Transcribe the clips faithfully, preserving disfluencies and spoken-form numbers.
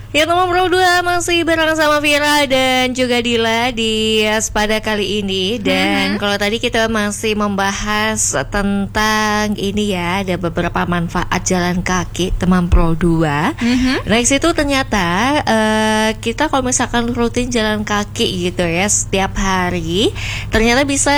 Ya, teman Pro dua masih bareng sama Vira dan juga Dila di Pada kali ini. Dan mm-hmm. kalau tadi kita masih membahas tentang ini ya, ada beberapa manfaat jalan kaki teman Pro dua. Mm-hmm. Next itu ternyata uh, kita kalau misalkan rutin jalan kaki gitu ya setiap hari, ternyata bisa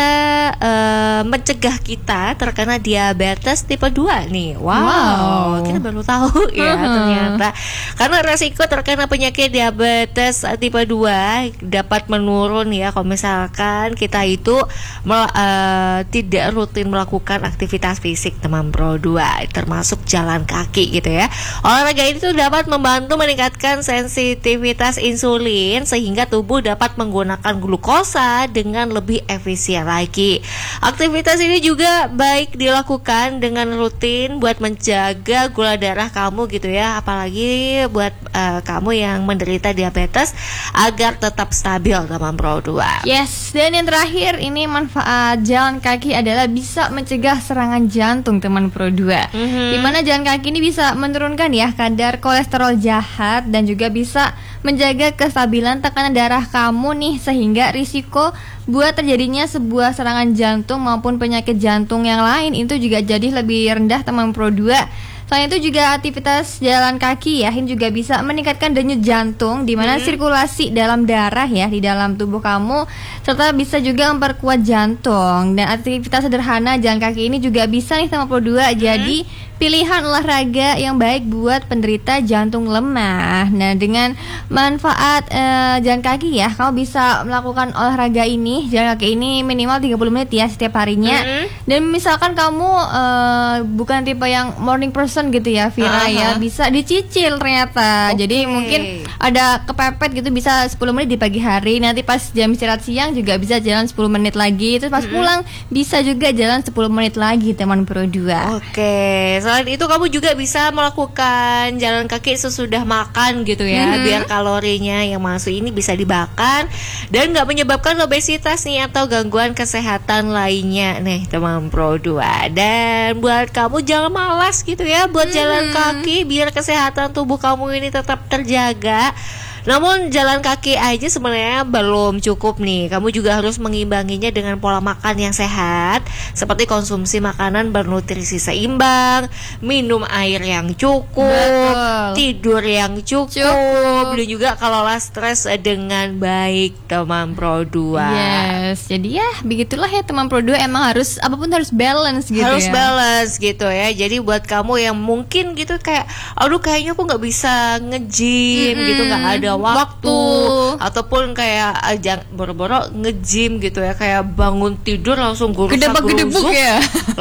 uh, mencegah kita terkena diabetes tipe dua nih. Wow, wow. Kita baru tahu ya mm-hmm. ternyata. Karena resiko terkena penyakit diabetes tipe dua dapat menurun ya kalau misalkan kita itu mel- uh, tidak rutin melakukan aktivitas fisik teman Pro dua, termasuk jalan kaki gitu ya. Olahraga ini tuh dapat membantu meningkatkan sensitivitas insulin sehingga tubuh dapat menggunakan glukosa dengan lebih efisien lagi. Aktivitas ini juga baik dilakukan dengan rutin buat menjaga gula darah kamu gitu ya, apalagi buat uh, kamu yang yang menderita diabetes agar tetap stabil teman Pro dua. Yes, dan yang terakhir ini manfaat jalan kaki adalah bisa mencegah serangan jantung teman Pro dua. Mm-hmm. Dimana jalan kaki ini bisa menurunkan ya kadar kolesterol jahat dan juga bisa menjaga kestabilan tekanan darah kamu nih, sehingga risiko buat terjadinya sebuah serangan jantung maupun penyakit jantung yang lain itu juga jadi lebih rendah teman Pro dua. Selain itu juga aktivitas jalan kaki ya ini juga bisa meningkatkan denyut jantung, di mana hmm. sirkulasi dalam darah ya di dalam tubuh kamu, serta bisa juga memperkuat jantung. Dan aktivitas sederhana jalan kaki ini juga bisa nih sama Pro dua hmm. jadi pilihan olahraga yang baik buat penderita jantung lemah. Nah, dengan manfaat uh, jalan kaki ya, kamu bisa melakukan olahraga ini, jalan kaki ini minimal tiga puluh menit ya setiap harinya. Mm-hmm. Dan misalkan kamu uh, bukan tipe yang morning person gitu ya, Vira uh-huh. ya, bisa dicicil ternyata. Okay. Jadi mungkin ada kepepet gitu bisa sepuluh menit di pagi hari, nanti pas jam istirahat siang juga bisa jalan sepuluh menit lagi, terus pas mm-hmm. pulang bisa juga jalan sepuluh menit lagi teman Pro dua. Oke. Okay. Selain itu kamu juga bisa melakukan jalan kaki sesudah makan gitu ya, mm-hmm. biar kalorinya yang masuk ini bisa dibakar dan nggak menyebabkan obesitas nih atau gangguan kesehatan lainnya nih teman Pro dua. Dan buat kamu jangan malas gitu ya buat mm-hmm. jalan kaki biar kesehatan tubuh kamu ini tetap terjaga. Namun jalan kaki aja sebenarnya belum cukup nih. Kamu juga harus mengimbanginya dengan pola makan yang sehat, seperti konsumsi makanan bernutrisi seimbang, minum air yang cukup, betul. Tidur yang cukup, cukup. Dan juga kelola stres dengan baik teman Pro dua. Yes, jadi ya begitulah ya teman Pro dua, emang harus apapun harus balance gitu harus ya. Harus balance gitu ya. Jadi buat kamu yang mungkin gitu kayak aduh kayaknya aku gak bisa nge-gym mm-hmm. gitu, gak ada waktu, waktu. Ataupun kayak ajang boro-boro nge-gym gitu ya, kayak bangun tidur langsung gurusak-gurusuk ya.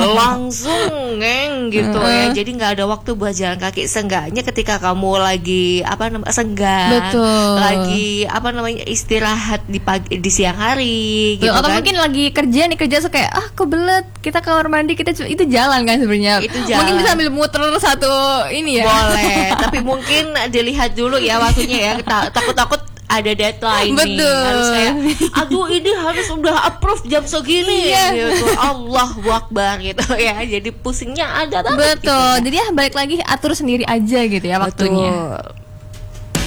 langsung ngeng gitu uh-huh. ya. Jadi nggak ada waktu buat jalan kaki. Seenggaknya ketika kamu lagi apa namanya senggang, betul. Lagi apa namanya istirahat di pagi di siang hari gitu. Atau kan? Mungkin lagi kerja nih kerja so kayak ah kebelet kita kamar mandi, kita itu jalan kan sebenarnya. Itu jalan. Mungkin bisa ambil muter satu ini ya. Boleh, tapi mungkin dilihat dulu ya waktunya ya. Ta- takut-takut ada deadline. Betul. Nih, harus kayak aduh ini harus udah approve jam segini iya. gitu. Allahu Akbar gitu ya. Jadi pusingnya ada banget. Betul. Gitu. Jadi ya balik lagi atur sendiri aja gitu ya waktunya. Betul.